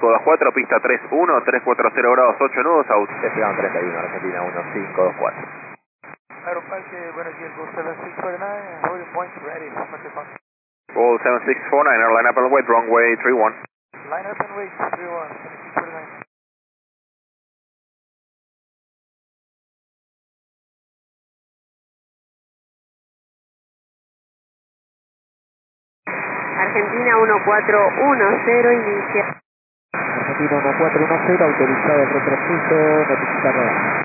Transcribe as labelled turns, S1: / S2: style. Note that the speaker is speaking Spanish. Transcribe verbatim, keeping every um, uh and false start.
S1: cinco dos cuatro, pista tres uno, tres cuatro cero grados, ocho nudos, out.
S2: Despegamos treinta y uno, Argentina uno cinco dos cuatro.
S3: Aeroparque, Buenos Aires, Go seven six four nine, holding point ready, Marquezón.
S1: Roll seven six four nine, line up and wait, runway three one.
S3: Line up and wait, three one, seven six four nine.
S4: Argentina uno cuatro uno cero, inicia.
S2: Argentina uno cuatro uno cero, autorizado el retroceso, notificar radar.